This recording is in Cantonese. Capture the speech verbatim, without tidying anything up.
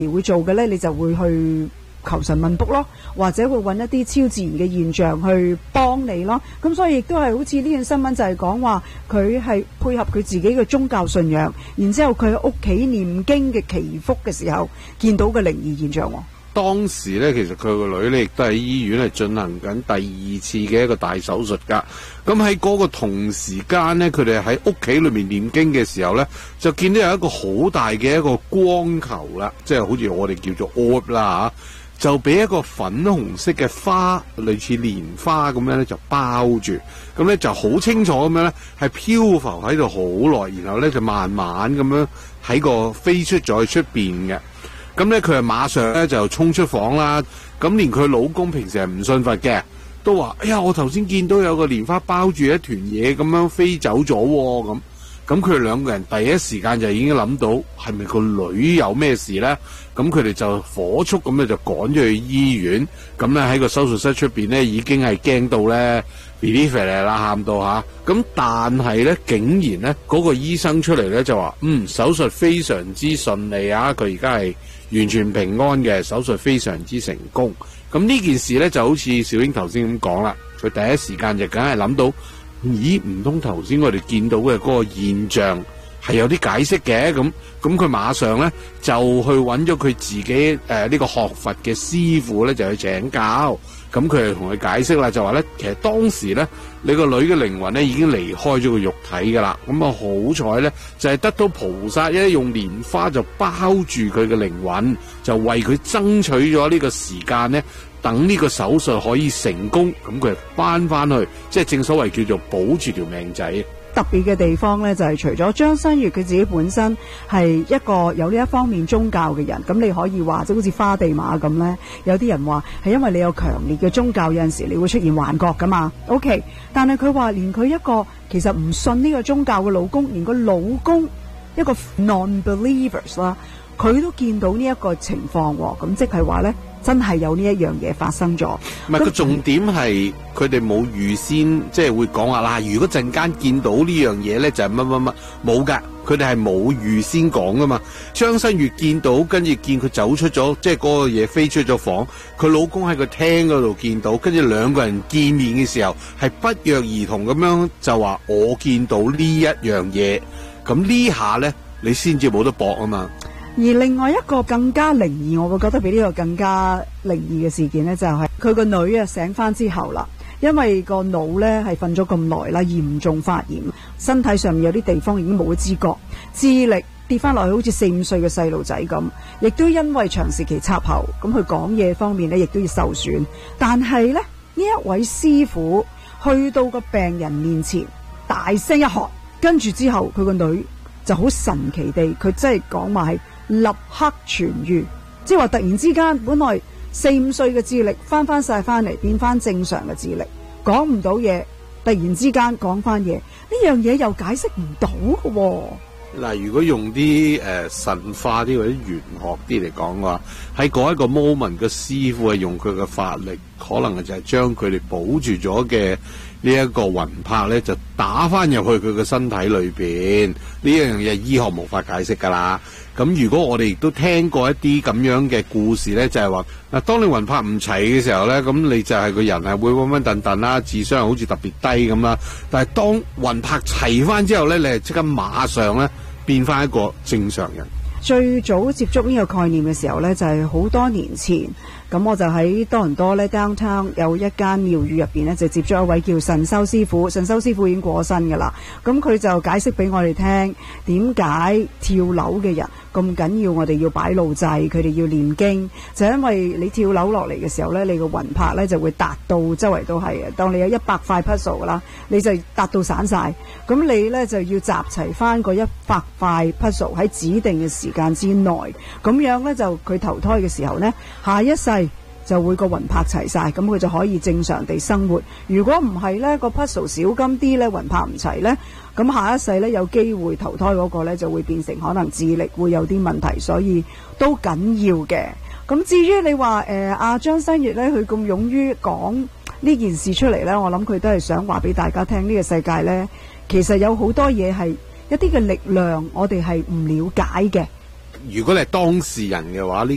會做嘅咧，你就會去求神問卜咯，或者會揾一啲超自然嘅現象去幫你咯。咁所以亦都係好似呢段新聞就係講話佢係配合佢自己嘅宗教信仰，然之後佢喺屋企念經嘅祈福嘅時候見到嘅靈異現象。 當時咧，其實佢個女咧亦都喺醫院係進行緊第二次嘅一個大手術噶。咁喺嗰個同時間咧，佢哋喺屋企裏面念經嘅時候咧，就見到有一個好大嘅一個光球啦，即係好似我哋叫做 orb 啦吓，就俾一個粉紅色嘅花，類似蓮花咁樣咧就包住，咁咧就好清楚咁樣咧係漂浮喺度好耐，然後咧就慢慢咁樣喺個飛出咗去出邊嘅。咁咧佢係馬上咧就衝出房啦，咁連佢老公平時係唔信佛嘅，都話：哎呀，我頭先見到有個蓮花包住一團嘢咁樣飛走咗喎。咁咁佢哋兩個人第一時間就已經諗到係咪個女有咩事咧？咁佢哋就火速咁咧就趕咗去醫院，咁咧喺個手術室出邊咧已經係驚到咧 believe 嚟啦，喊到吓。咁但係咧竟然咧嗰個醫生出嚟咧就話：嗯，手術非常之順利啊，佢而家係完全平安嘅，手術非常之成功。咁呢件事咧就好似小英頭先咁講啦，佢第一時間就梗係諗到，咦，唔通頭先我哋見到嘅嗰個現象係有啲解釋嘅？咁咁佢馬上咧就去揾咗佢自己誒呢、呃這個學佛嘅師傅咧就去請教。咁佢就同佢解釋啦，就話咧其實當時咧你個女嘅靈魂咧已經離開咗個肉體噶啦。咁啊好彩咧就係、是、得到菩薩一用蓮花就包住佢嘅靈魂，就為佢爭取咗呢個時間咧，等呢個手術可以成功。咁佢翻翻去，即係正所謂叫做保住條命仔。 特別嘅地方咧就係、是、除咗張新月佢自己本身係一個有呢一方面宗教嘅人，咁你可以話即好似花地馬咁咧，有啲人話係因為你有強烈嘅宗教，有陣時你會出現幻覺噶嘛。OK， 但係佢話連佢一個其實唔信呢個宗教嘅老公，連個老公一個 non-believers 啦，佢都見到呢一個情況，咁即係話咧真係有呢一樣嘢發生咗。 唔係，個重點係佢哋冇預先即係會講話啦，如果陣間見到呢樣嘢咧就係乜乜乜，冇噶，佢哋係冇預先講噶嘛。張新月見到，跟住見佢走出咗，即係嗰個嘢飛出咗房，佢老公喺個廳嗰度見到，跟住兩個人見面嘅時候係不約而同咁樣就話我見到呢一樣嘢，咁呢下咧你先至冇得搏啊嘛。 而另外一個更加靈異，我會覺得比呢個更加靈異嘅事件呢，就係佢個女啊醒翻之後啦，因為個腦呢係瞓咗咁耐啦，嚴重發炎，身體上面有啲地方已經冇咗知覺，智力跌翻落去好似四五歲嘅細路仔咁，亦都因為長時期插喉，咁佢講嘢方面呢亦都要受損。但係呢，呢一位師傅去到個病人面前，大聲一喝，跟住之後佢個女就好神奇地，佢真係講話係立刻痊愈，即係話突然之間本來四五歲嘅智力翻翻晒翻嚟，變翻正常嘅智力，講唔到嘢，突然之間講翻嘢，呢樣嘢又解釋唔到嘅喎。 嗱，如果用啲誒、呃、神化啲或者玄學啲嚟講嘅話，喺嗰一個 moment 嘅師傅係用佢嘅法力，可能就係將佢哋保住咗嘅呢一個魂魄咧，就打翻入去佢嘅身體裏邊。呢樣嘢醫學無法解釋噶啦。咁如果我哋亦都聽過一啲咁樣嘅故事咧，就係話嗱，當你魂魄唔齊嘅時候咧，咁你就係個人係會暈暈頓頓啦，智商好似特別低咁啦。但係當魂魄齊翻之後咧，你係即刻馬上咧變翻一個正常人。 最早接觸呢個概念嘅時候呢，就係、是、好多年前，咁我就喺多倫多呢 downtown 有一間廟宇入邊呢，就接觸一位叫神修師傅。神修師傅已經過身噶啦，咁佢就解釋俾我哋聽點解跳樓嘅人咁緊要，我哋要擺路祭，佢哋要念經，就因為你跳樓落嚟嘅時候呢，你個魂魄呢就會達到周圍都係嘅。當你有一百塊 puzzle 啦，你就達到散晒，咁你呢就要集齊翻個一百塊 puzzle 喺指定嘅時間之內，咁樣呢，就佢投胎嘅時候呢，下一世就會個魂魄齊晒，咁佢就可以正常地生活。如果唔係呢，個 puzzle 少金啲呢，魂魄唔齊呢，咁下一世呢，有機會投胎嗰個呢就會變成可能智力會有啲問題，所以都緊要嘅。咁至於你話誒阿張新月呢，佢咁勇於講呢件事出嚟呢，我諗佢都係想話俾大家聽，呢個世界呢，其實有好多嘢係一啲嘅力量，我哋係唔了解嘅。 如果你係當事人嘅話，呢